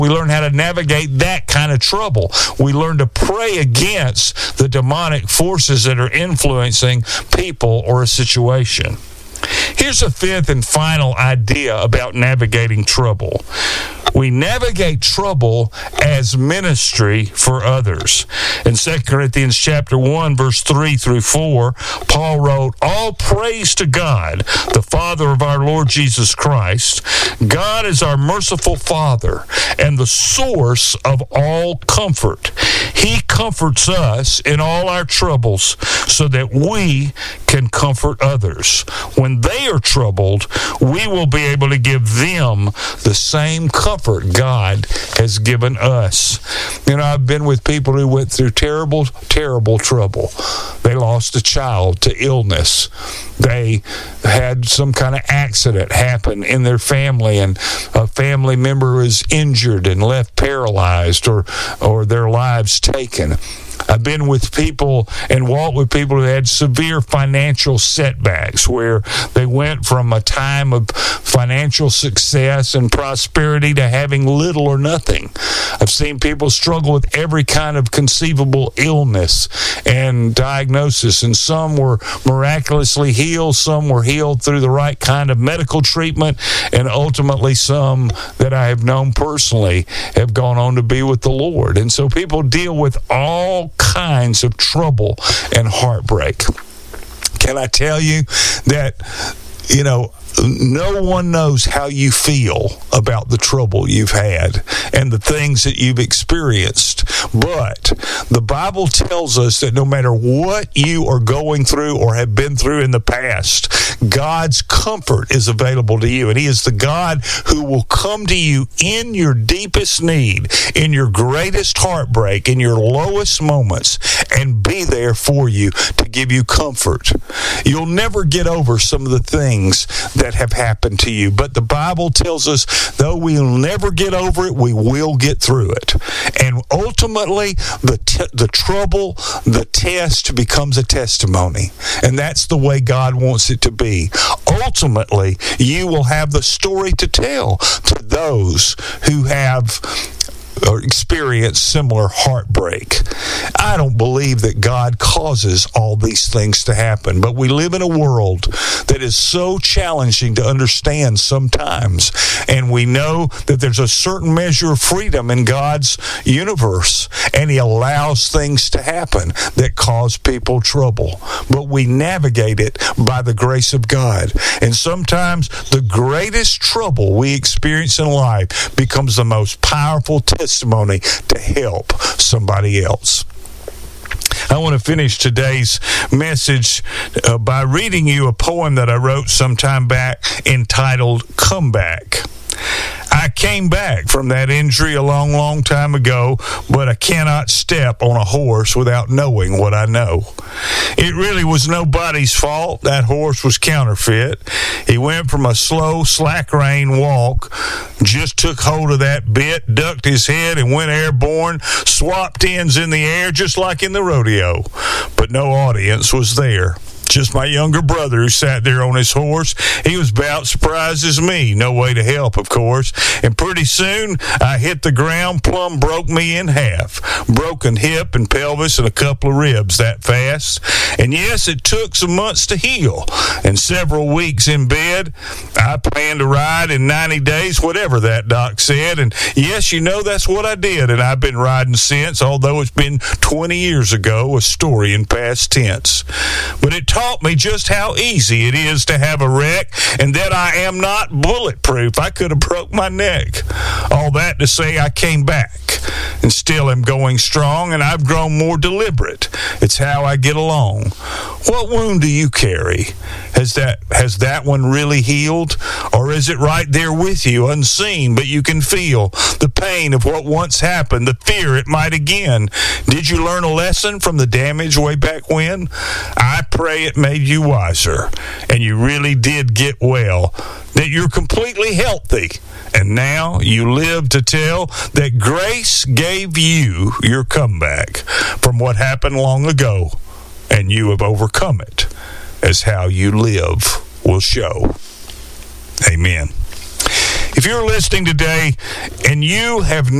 We learn how to navigate that kind of trouble. We learn to pray against the demonic forces that are influencing people or a situation. Here's a fifth and final idea about navigating trouble. We navigate trouble as ministry for others. In 2 Corinthians chapter 1, verse 3 through 4, Paul wrote, "All praise to God, the Father of our Lord Jesus Christ. God is our merciful Father and the source of all comfort. He comforts us in all our troubles so that we can comfort others. When they are troubled, we will be able to give them the same comfort God has given us." You know, I've been with people who went through terrible, terrible trouble. They lost a child to illness. They had some kind of accident happen in their family, and a family member was injured and left paralyzed or their lives taken. I've been with people and walked with people who had severe financial setbacks, where they went from a time of financial success and prosperity to having little or nothing. I've seen people struggle with every kind of conceivable illness and diagnosis, and some were miraculously healed, some were healed through the right kind of medical treatment, and ultimately some that I have known personally have gone on to be with the Lord. And so people deal with all kinds of trouble and heartbreak. Can I tell you that, you know, no one knows how you feel about the trouble you've had and the things that you've experienced. But the Bible tells us that no matter what you are going through or have been through in the past, God's comfort is available to you. And He is the God who will come to you in your deepest need, in your greatest heartbreak, in your lowest moments, and be there for you to give you comfort. You'll never get over some of the things that have happened to you, but the Bible tells us though we'll never get over it, we will get through it. And ultimately, the trouble, the test becomes a testimony. And that's the way God wants it to be. Ultimately, you will have the story to tell to those who have or experience similar heartbreak. I don't believe that God causes all these things to happen, but we live in a world that is so challenging to understand sometimes, and we know that there's a certain measure of freedom in God's universe, and He allows things to happen that cause people trouble, but we navigate it by the grace of God. And sometimes the greatest trouble we experience in life becomes the most powerful testimony to help somebody else. I want to finish today's message by reading you a poem that I wrote some time back entitled "Comeback." I came back from that injury a long, long time ago, but I cannot step on a horse without knowing what I know. It really was nobody's fault. That horse was counterfeit. He went from a slow, slack rein walk, just took hold of that bit, ducked his head, and went airborne, swapped ends in the air just like in the rodeo. But no audience was there. Just my younger brother who sat there on his horse. He was about surprised as me. No way to help, of course. And pretty soon, I hit the ground, plumb broke me in half. Broken hip and pelvis and a couple of ribs that fast. And yes, it took some months to heal. And several weeks in bed. I planned to ride in 90 days, whatever that doc said. And yes, you know, that's what I did. And I've been riding since, although it's been 20 years ago, a story in past tense. But it taught me just how easy it is to have a wreck, and that I am not bulletproof. I could have broke my neck. All that to say I came back and still am going strong, and I've grown more deliberate. It's how I get along. What wound do you carry? Has that one really healed? Or is it right there with you, unseen, but you can feel the pain of what once happened, the fear it might again? Did you learn a lesson from the damage way back when? I pray it made you wiser, and you really did get well, that you're completely healthy, and now you live to tell that grace gave you your comeback from what happened long ago, and you have overcome it, as how you live will show. Amen. If you're listening today and you have